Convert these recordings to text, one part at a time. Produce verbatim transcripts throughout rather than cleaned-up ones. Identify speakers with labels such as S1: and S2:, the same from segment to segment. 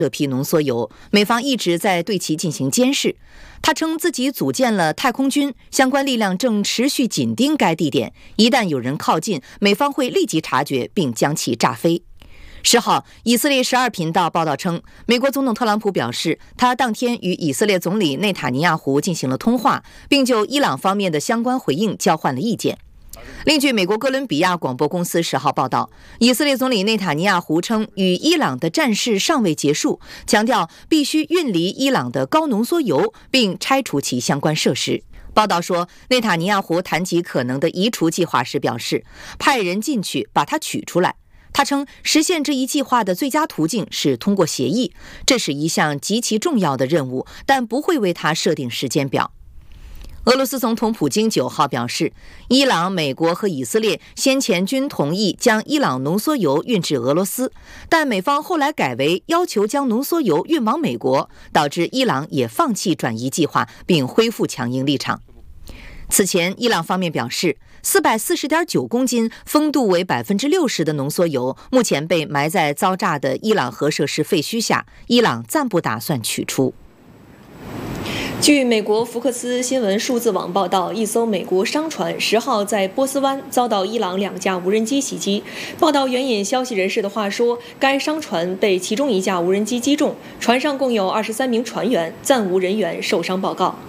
S1: 这批浓缩铀，美方一直在对其进行监视。他称自己组建了太空军，相关力量正持续紧盯该地点，一旦有人靠近，美方会立即察觉并将其炸飞。十号，以色列十二频道报道称，美国总统特朗普表示，他当天与以色列总理内塔尼亚胡进行了通话，并就伊朗方面的相关回应交换了意见。另据美国哥伦比亚广播公司十号报道，以色列总理内塔尼亚胡称，与伊朗的战事尚未结束，强调必须运离伊朗的高浓缩铀，并拆除其相关设施。报道说，内塔尼亚胡谈及可能的移除计划时表示，派人进去把它取出来。他称，实现这一计划的最佳途径是通过协议，这是一项极其重要的任务，但不会为他设定时间表。俄罗斯总统普京九号表示，伊朗、美国和以色列先前均同意将伊朗浓缩铀运至俄罗斯，但美方后来改为要求将浓缩铀运往美国，导致伊朗也放弃转移计划，并恢复强硬立场。此前，伊朗方面表示，四百四十点九公斤、风度为百分之六十的浓缩铀目前被埋在遭炸的伊朗核设施废墟下，伊朗暂不打算取出。
S2: 据美国福克斯新闻数字网报道，一艘美国商船十号在波斯湾遭到伊朗两架无人机袭击。报道援引消息人士的话说，该商船被其中一架无人机击中，船上共有二十三名船员，暂无人员受伤报告。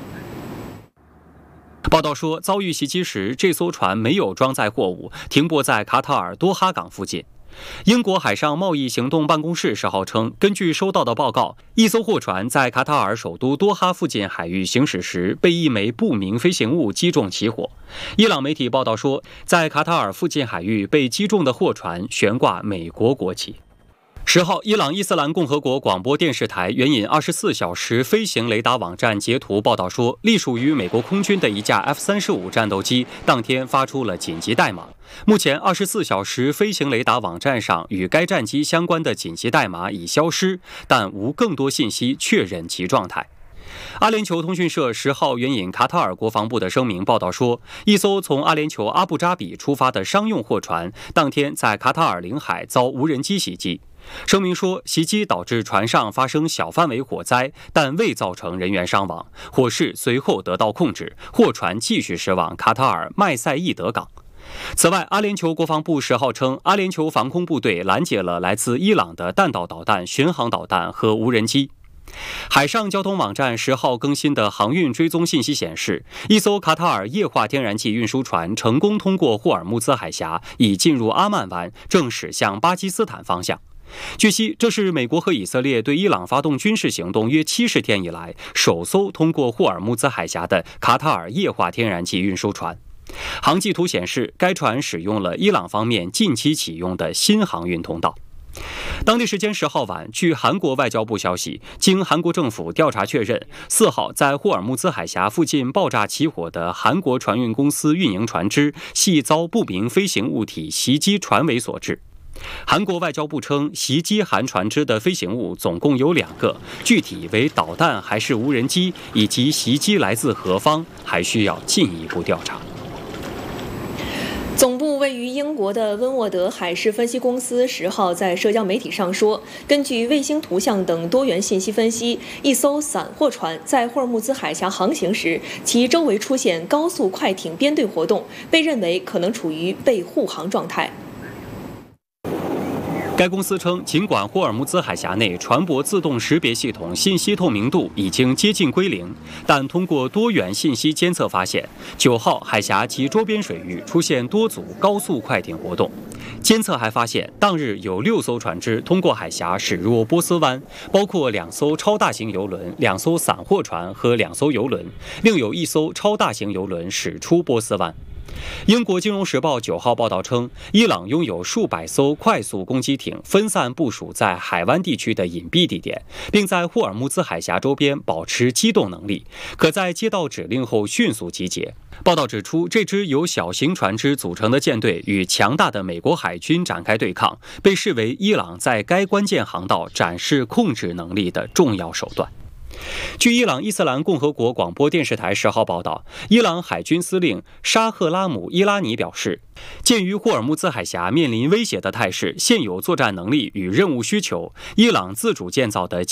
S3: 报道说，遭遇袭击时，这艘船没有装载货物，停泊在卡塔尔多哈港附近。英国海上贸易行动办公室十号称，根据收到的报告，一艘货船在卡塔尔首都多哈附近海域行驶时，被一枚不明飞行物击中起火。伊朗媒体报道说，在卡塔尔附近海域被击中的货船悬挂美国国旗。十号，伊朗伊斯兰共和国广播电视台援引二十四小时飞行雷达网站截图报道说，隶属于美国空军的一架 F 三十五 战斗机当天发出了紧急代码。目前，二十四小时飞行雷达网站上与该战机相关的紧急代码已消失，但无更多信息确认其状态。阿联酋通讯社十号援引卡塔尔国防部的声明报道说，一艘从阿联酋阿布扎比出发的商用货船当天在卡塔尔领海遭无人机袭击。声明说，袭击导致船上发生小范围火灾，但未造成人员伤亡，火势随后得到控制，货船继续驶往卡塔尔麦塞义德港。此外，阿联酋国防部十号称，阿联酋防空部队拦截了来自伊朗的弹道导弹、巡航导弹和无人机。海上交通网站十号更新的航运追踪信息显示，一艘卡塔尔液化天然气运输船成功通过霍尔木兹海峡，已进入阿曼湾，正驶向巴基斯坦方向。据悉，这是美国和以色列对伊朗发动军事行动约七十天以来首艘通过霍尔木兹海峡的卡塔尔液化天然气运输船。航迹图显示，该船使用了伊朗方面近期启用的新航运通道。当地时间十号晚，据韩国外交部消息，经韩国政府调查确认，四号在霍尔木兹海峡附近爆炸起火的韩国船运公司运营船只系遭不明飞行物体袭击船尾所致。韩国外交部称，袭击韩船只的飞行物总共有两个，具体为导弹还是无人机，以及袭击来自何方，还需要进一步调查。
S2: 总部位于英国的温沃德海事分析公司十号在社交媒体上说，根据卫星图像等多元信息分析，一艘散货船在霍尔木兹海峡航行时，其周围出现高速快艇编队活动，被认为可能处于被护航状态。
S3: 该公司称，尽管霍尔木兹海峡内船舶自动识别系统信息透明度已经接近归零，但通过多元信息监测发现，九号海峡及周边水域出现多组高速快艇活动。监测还发现，当日有六艘船只通过海峡驶入波斯湾，包括两艘超大型邮轮、两艘散货船和两艘邮轮，另有一艘超大型邮轮驶出波斯湾。英国金融时报九号报道称，伊朗拥有数百艘快速攻击艇分散部署在海湾地区的隐蔽地点，并在霍尔木兹海峡周边保持机动能力，可在接到指令后迅速集结。报道指出，这支由小型船只组成的舰队与强大的美国海军展开对抗，被视为伊朗在该关键航道展示控制能力的重要手段。 据伊朗伊斯兰共和国广播电视台十号报道，伊朗海军司令沙赫拉姆伊拉尼表示，鉴于霍尔木兹海峡面临威胁的态势、现有作战能力与任务需求，伊朗自主建造的